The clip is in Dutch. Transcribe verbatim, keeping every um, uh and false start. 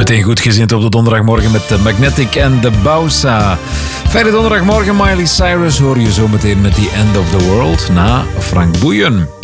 Meteen goed gezind op de donderdagmorgen met de Magnetic en de Bausa. Verder donderdagmorgen Miley Cyrus hoor je zo meteen met The End of the World na Frank Boeien.